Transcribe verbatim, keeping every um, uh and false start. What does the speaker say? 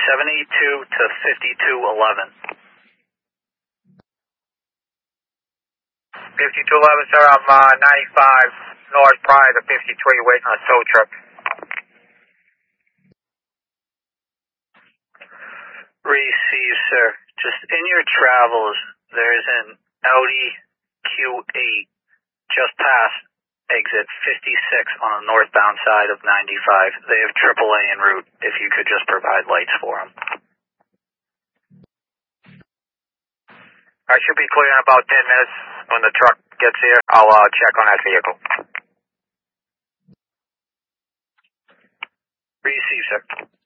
seventy-two to fifty-two eleven. fifty-two eleven, sir, I'm uh, ninety-five north prior to fifty-three, waiting on a tow truck. Receive, sir. Just in your travels, there's an Audi Q eight just past exit fifty-six on the northbound side of ninety-five. They have triple A en route if you could just provide lights for them. I should be clear in about ten minutes. When the truck gets here, I'll uh, check on that vehicle. Receive, sir.